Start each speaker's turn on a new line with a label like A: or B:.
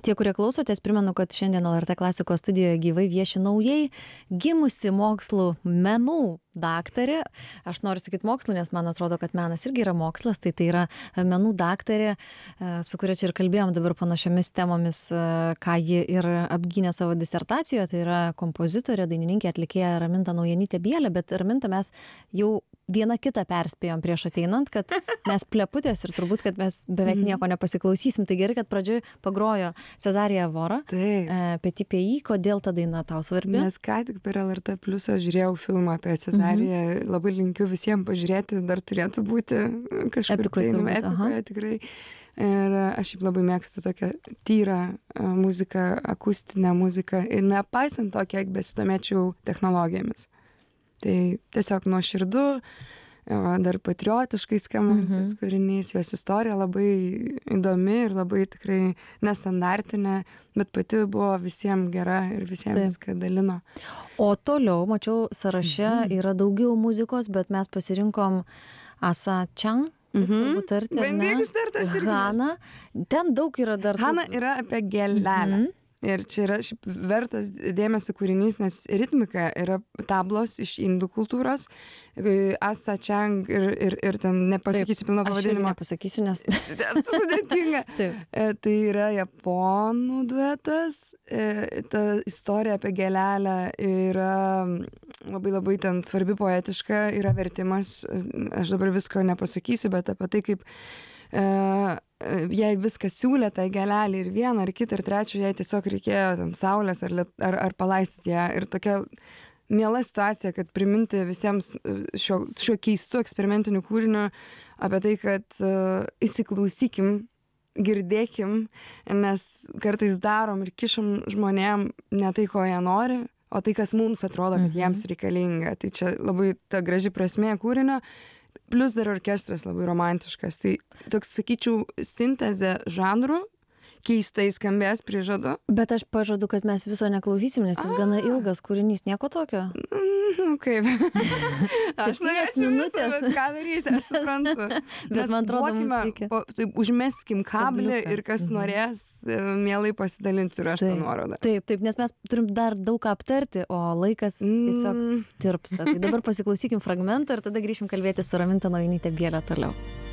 A: Tie, kurie klausotės, primenu, kad šiandien LRT klasikos studijoje gyvai vieši naujai gimusi mokslų menų daktarė. Aš noriu sakyti mokslų, nes man atrodo, kad menas irgi yra mokslas, tai yra menų daktarė, su kuria čia ir kalbėjom dabar panašiomis temomis, ką ji ir apgynė savo disertacijoje, tai yra kompozitorė, dainininkė, atlikėja Raminta Naujanytė Bielė, bet Raminta mes jau vieną kitą perspėjom prieš ateinant, kad mes pleputės ir turbūt, kad mes beveik nieko nepasiklausysim. Tai gerai, kad pradžioj pagrojo Cezarija Vora, Petit Pays. Kodėl ta daina tau svarbi?
B: Nes ką tik per LRT Pliusą žiūrėjau filmą apie Cezariją. Labai linkiu visiems pažiūrėti, dar turėtų būti kažkur prieinama epikoje tikrai. Ir aš šiaip labai mėgstu tokią tyrą muziką, akustinę muziką ir nepaisant to, kiek besidomėčiau technologijomis. Tai tiesiog nuoširdu, dar patriotiškai skambantis kūrinys, jos istorija labai įdomi ir labai tikrai nestandartinė, bet pati buvo visiems gera ir visiems viską dalino.
A: O toliau, mačiau, sąraše yra daugiau muzikos, bet mes pasirinkom Asa Chang.
B: Bandyk ištarti, aš irgi.
A: Hana. Ten daug yra dar.
B: Hana yra apie gėlelę. Ir čia yra šiaip vertas dėmesio kūrinys, nes ritmika yra tablos iš indų kultūros. Asa Chang ir ten nepasakysiu pilno pavadinimo.
A: Aš nepasakysiu, nes...
B: Sudėtinga. Tai yra japonų duetas. Ta istorija apie gėlelę yra labai labai ten svarbi, poetiška. Yra vertimas, aš dabar visko nepasakysiu, bet apie tai, kaip jai viską siūlė tai gėlelį ir vieną, ar kitą, ir trečią, jai tiesiog reikėjo ten saulės ar palaistyti ją. Ir tokia miela situacija, kad priminti visiems šio keistu eksperimentiniu kūriniu apie tai, kad įsiklausykim, girdėkim, nes kartais darom ir kišam žmonėm ne tai, ko jie nori, o tai, kas mums atrodo, kad jiems reikalinga. Tai čia labai ta graži prasmė kūrinio. Plus dar orkestras labai romantiškas. Tai toks, sakyčiau, sintezė žanrų, keistai skambės, prižadu.
A: Bet aš pažadu, kad mes viso neklausysim, nes jis gana ilgas kūrinys. Nieko tokio?
B: Kaip? Aš
A: 7 minutės.
B: Bet ką darysi, aš suprantu.
A: Bet man atrodo, mums reikia.
B: Užmeskim kablį ir kas norės, mielai pasidalinsiu ir aš tą nuorodą.
A: Taip, nes mes turim dar daug ką aptarti, o laikas tiesiog tirpsta. Tai dabar pasiklausykim fragmentą ir tada grįšim kalbėti su Raminta Naujanytė Bielė toliau.